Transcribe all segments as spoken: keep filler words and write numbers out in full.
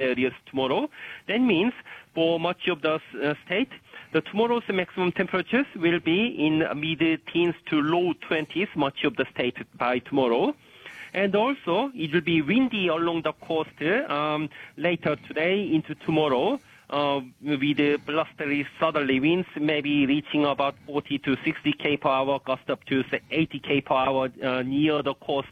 areas tomorrow. That means for much of the uh, state, the tomorrow's maximum temperatures will be in mid-teens to low twenties, much of the state by tomorrow. And also, it will be windy along the coast um, later today into tomorrow, uh, with the blustery southerly winds maybe reaching about forty to sixty kilometers per hour, gust up to say eighty kilometers per hour uh, near the coast.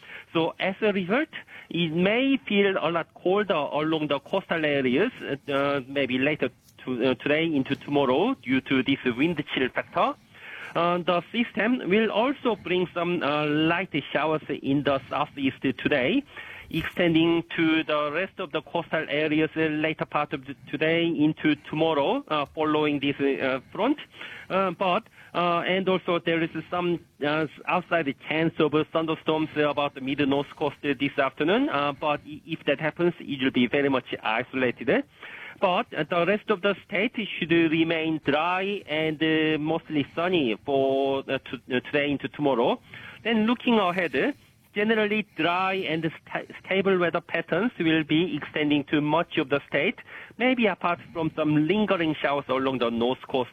So as a result, it may feel a lot colder along the coastal areas, uh, maybe later to, uh, today into tomorrow due to this wind chill factor. Uh, the system will also bring some uh, light showers in the southeast today, extending to the rest of the coastal areas uh, later part of the, today into tomorrow, uh, following this uh, front. Uh, but uh, and also there is some uh, outside chance of uh, thunderstorms uh, about the mid-north coast uh, this afternoon. Uh, but if that happens, it will be very much isolated. But the rest of the state should remain dry and uh, mostly sunny for uh, to, uh, today into tomorrow. Then looking ahead, generally dry and st- stable weather patterns will be extending to much of the state, maybe apart from some lingering showers along the north coast.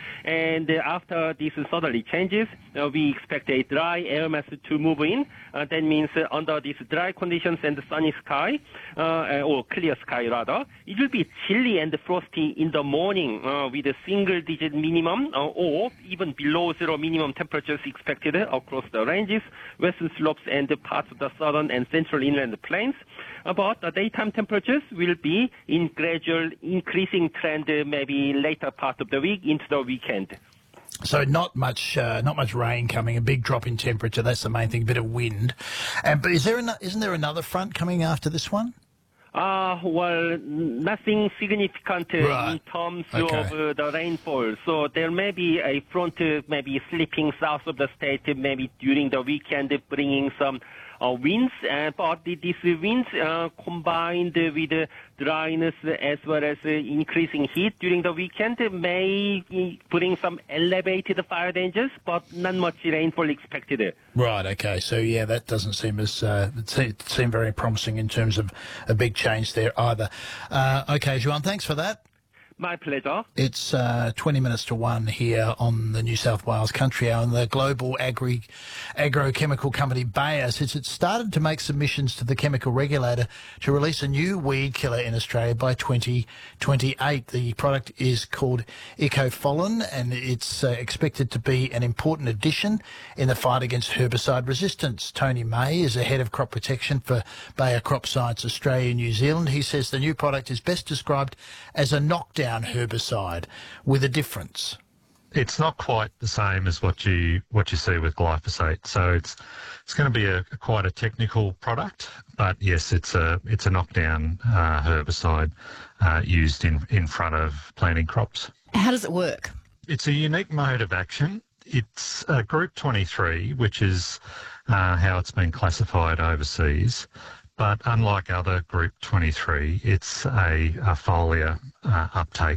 And uh, after these southerly changes, uh, we expect a dry air mass to move in. Uh, that means uh, under these dry conditions and sunny sky, uh, or clear sky rather, it will be chilly and frosty in the morning uh, with a single-digit minimum uh, or even below zero minimum temperatures expected across the ranges, western slopes, and parts of the southern and central inland plains. But the daytime temperatures will be in gradual increasing trend, uh, maybe later part of the week into the weekend. So not much, uh, not much rain coming. A big drop in temperature. That's the main thing. A bit of wind. And but is there an, isn't there another front coming after this one? Uh, well, nothing significant uh, Right. in terms Okay. of uh, the rainfall. So there may be a front uh, maybe slipping south of the state, uh, maybe during the weekend, uh, bringing some uh, winds. Uh, but the, these winds uh, combined uh, with uh, dryness uh, as well as uh, increasing heat during the weekend uh, may uh, bring some elevated fire dangers, but not much rainfall expected. Right. Okay. So yeah, that doesn't seem as uh, it se- it seemed very promising in terms of a big change there either. Uh, okay, Juan, thanks for that. My pleasure. It's uh, twenty minutes to one here on the New South Wales Country Hour, and the global agri agrochemical company Bayer says it started to make submissions to the chemical regulator to release a new weed killer in Australia by twenty twenty-eight. The product is called Ecofolin, and it's uh, expected to be an important addition in the fight against herbicide resistance. Tony May is the head of crop protection for Bayer Crop Science Australia and New Zealand. He says the new product is best described as a knockdown herbicide with a difference. It's not quite the same as what you what you see with glyphosate. So it's it's going to be a quite a technical product, but yes, it's a it's a knockdown uh, herbicide uh, used in in front of planting crops. How does it work? It's a unique mode of action. It's a Group twenty-three, which is uh, how it's been classified overseas. But unlike other Group twenty-three, it's a, a foliar uh, uptake.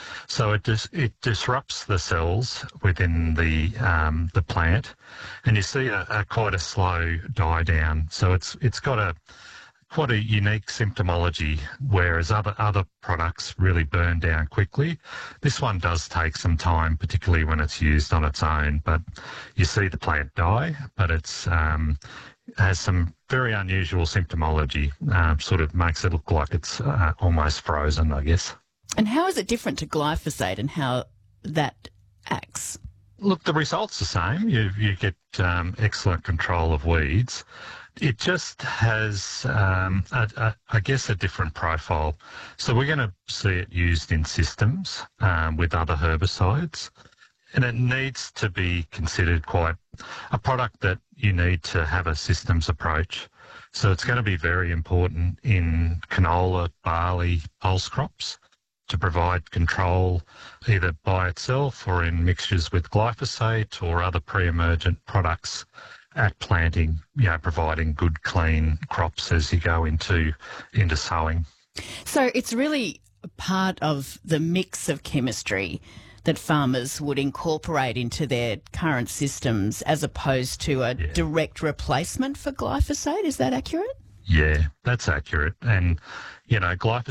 So it dis- it disrupts the cells within the um, the plant, and you see a, a quite a slow die down. So it's it's got a quite a unique symptomology, whereas other other products really burn down quickly. This one does take some time, particularly when it's used on its own. But you see the plant die, but it's um, has some very unusual symptomology, uh, sort of makes it look like it's uh, almost frozen, I guess. And how is it different to glyphosate and how that acts? Look, the result's the same. You, you get um, excellent control of weeds. It just has, um, a, a, I guess, a different profile. So we're going to see it used in systems um, with other herbicides. And it needs to be considered quite a product that you need to have a systems approach. So it's going to be very important in canola, barley, pulse crops to provide control either by itself or in mixtures with glyphosate or other pre-emergent products at planting, you know, providing good, clean crops as you go into into sowing. So it's really part of the mix of chemistry that farmers would incorporate into their current systems as opposed to a Yeah. direct replacement for glyphosate. Is that accurate? Yeah, that's accurate. And, you know, glyphosate